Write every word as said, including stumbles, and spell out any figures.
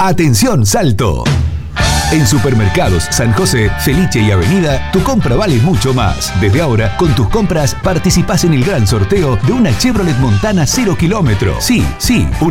¡Atención, Salto! En Supermercados San José, Felice y Avenida, tu compra vale mucho más. Desde ahora, con tus compras, participás en el gran sorteo de una Chevrolet Montana cero kilómetro. Sí, sí, una